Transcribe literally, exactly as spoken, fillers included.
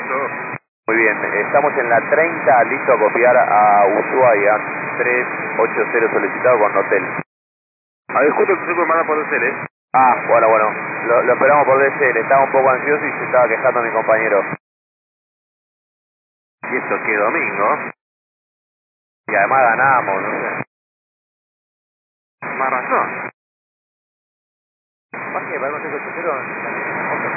Perfecto. Muy bien, estamos en la treinta, listo a copiar a Ushuaia, tres ocho cero solicitado con hotel. A ver, justo que se puede mandar por el cel, ¿eh? Ah, bueno, bueno, lo, lo esperamos por D C L, estaba un poco ansioso y se estaba quejando mi compañero. Y esto que domingo. Y además ganamos, no sé. Más razón. Más que para un ocho cero